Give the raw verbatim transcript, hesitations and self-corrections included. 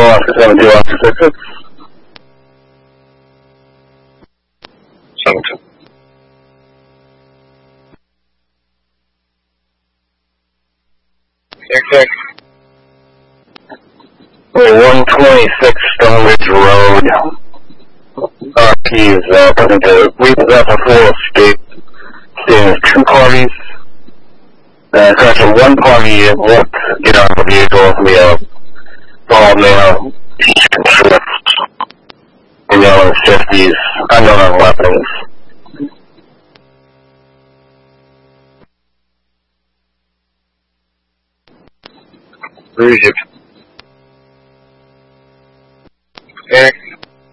Oscar seventy-two, Oscar six six. seventy-two. Six six. one twenty-six Stonebridge Road. R P is uh, looking to repossess a full estate. Stating there's two parties. Uh, currently one party won't get out of the vehicle. We have bald male, Swift, and yellow fifties, unknown weapons. Egypt. Okay.